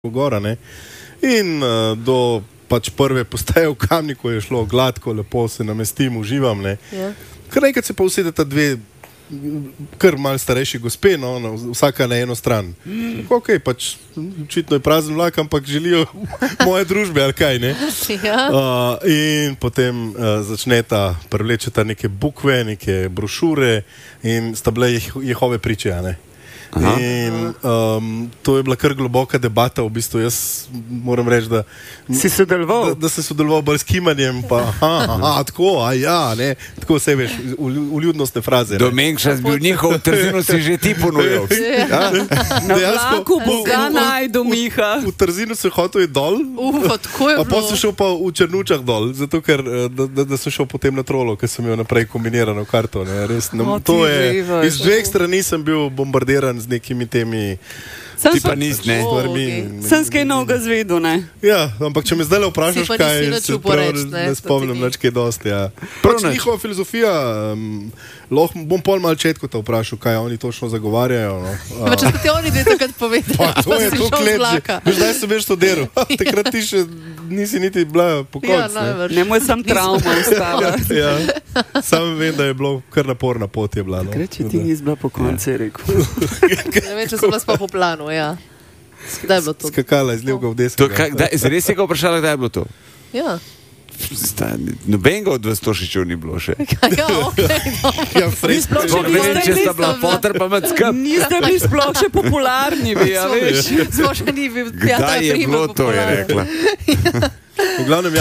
gora, ne. In do pač prve postaje v Kamniku je šlo gladko, lepo se namestim, uživam, ne. Ja. Kar nekaj se pa usedeta dve kar malo starejši gospe, no, vsaka na eno stran. Ok, pač očitno je prazen vlak, ampak želijo moje družbe, ali kaj, ne. Ja. In potem začneta, privlečeta neke bukve, neke brošure in sta bile Jehove priče, a ne. Aha. In to je bila kar globoka debata, v bistvu jaz moram reči, da si sodeloval, da se sodeloval bolj s kimanjem, pa tako, ne, tako vse veš, vljudnostne fraze. Domenkša bil njihov, Trzinu si že ti ponujal. Na vlaku Boga najdu Miha. V Trzinu se hotel je dol, tako je bilo. A pa sem šel pa v Črnučah dol, zato ker da sem šel potem na Trolo, ker sem imel naprej kombinirano karto, ne, res, to je, iz dveh strani sem bil bombardiran z nekimi temi ti pa nisi, ne? Sem skaj novega zvedel, ne? Ja, ampak če me zdaj vprašaš, kaj se prav ne spomnim nič kaj dosti, ja. Pač njihova filozofija, lahko bom pol malo četko te vprašal, kaj oni točno zagovarjajo, no. Pa če ste ti oni dve takrat povedali, pa to je to klet, zdaj sem veš to delal, takrat ti še nisi niti bila po koncu, ne. Ne moj sam trauma ostala. Ja, sam vem, da je bilo kar naporna pot je bila, no. Takrat, če ti nisi bila po koncu, je rekel. Ne vem, če sem bila sploh po planu, ja. Kdaj je bilo to? Skakala iz levega v desnega. Res je ga vprašala, kdaj je bilo to? Ja. Nobenega od vas to še čuv ni bilo še. Ja, okej. Če sta bila fotor, pa med skap. Niste bili sploh še popularni, vi, a veš. Smo še ni bil. Kdaj je bilo to, je rekla. V glavnem, ja.